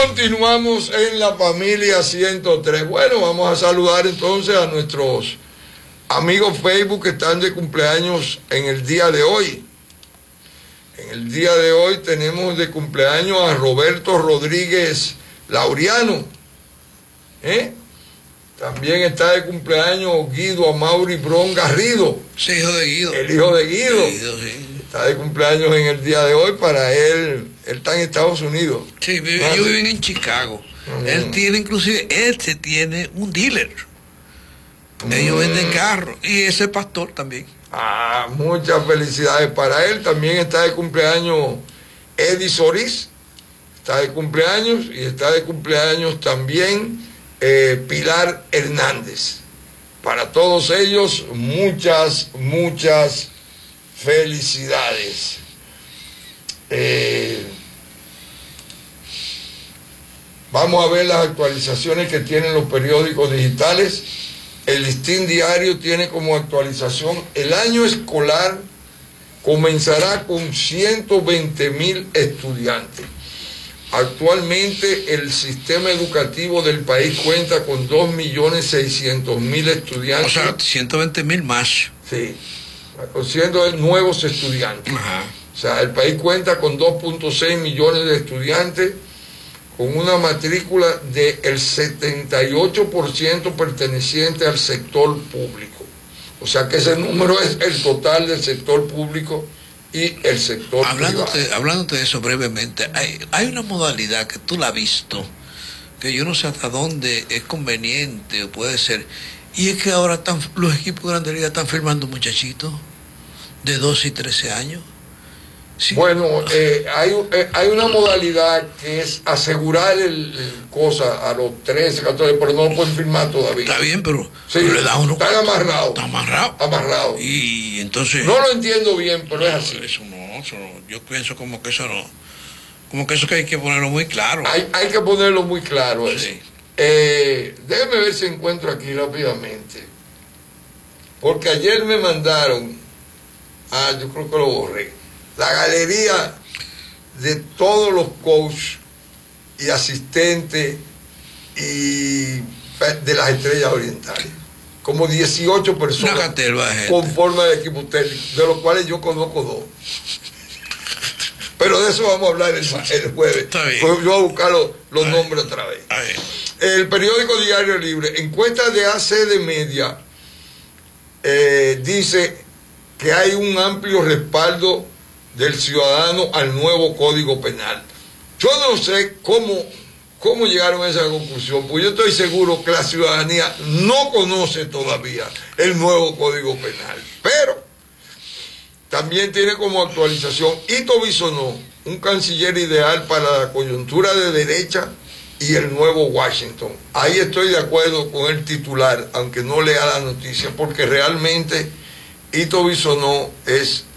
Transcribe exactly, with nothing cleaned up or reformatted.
Continuamos en la familia ciento tres. Bueno, vamos a saludar entonces a nuestros amigos Facebook que están de cumpleaños en el día de hoy. En el día de hoy tenemos de cumpleaños a Roberto Rodríguez Laureano. ¿Eh? También está de cumpleaños Guido Amaury Bron Garrido. Sí, hijo de Guido. El hijo de Guido. Guido sí. Está de cumpleaños en el día de hoy. Para él, él está en Estados Unidos. Sí, vive, ¿Ah? ellos viven en Chicago. Mm. Él tiene, inclusive, él se tiene un dealer. Mm. Ellos venden carros. Y ese pastor también. Ah, muchas felicidades para él. También está de cumpleaños Eddie Soriz. Está de cumpleaños. Y está de cumpleaños también eh, Pilar Hernández. Para todos ellos, muchas, muchas felicidades. Eh, vamos a ver las actualizaciones que tienen los periódicos digitales. El Listín Diario tiene como actualización: el año escolar comenzará con ciento veinte mil estudiantes. Actualmente el sistema educativo del país cuenta con dos millones seiscientos mil estudiantes. O sea, ciento veinte mil más. Sí, siendo nuevos estudiantes. Ajá. O sea, el país cuenta con dos punto seis millones de estudiantes, con una matrícula del setenta y ocho por ciento perteneciente al sector público. O sea que ese número es el total del sector público y el sector hablándote, privado. Hablándote de eso brevemente, hay, hay una modalidad que tú la has visto, que yo no sé hasta dónde es conveniente o puede ser, y es que ahora están, los equipos de Grandes Ligas están firmando muchachitos de doce y trece años. Sí. Bueno, eh, hay, eh, hay una modalidad que es asegurar el, el cosa a los trece, catorce, pero no lo pueden firmar todavía. Está bien, pero, sí, pero le da uno. Están amarrados. Está amarrado. Amarrado. Y entonces. No lo entiendo bien, pero no, es así. Eso no, eso no, yo pienso como que eso no. Como que eso que hay que ponerlo muy claro. Hay, hay que ponerlo muy claro. Eso. Sí. Eh, déjeme ver si encuentro aquí rápidamente. Porque ayer me mandaron. Ah, yo creo que lo borré. La galería de todos los coaches y asistentes y de las Estrellas Orientales. Como dieciocho personas conforman el equipo técnico, de los cuales yo conozco dos. Pero de eso vamos a hablar el, el jueves. Yo voy a buscar los, los nombres otra vez. El periódico Diario Libre, encuesta de A C de Media, eh, dice que hay un amplio respaldo del ciudadano al nuevo Código Penal. Yo no sé cómo, cómo llegaron a esa conclusión, pues yo estoy seguro que la ciudadanía no conoce todavía el nuevo Código Penal. Pero también tiene como actualización Ito Bisonó, un canciller ideal para la coyuntura de derecha y el nuevo Washington. Ahí estoy de acuerdo con el titular, aunque no lea la noticia, porque realmente Ito Bisonó es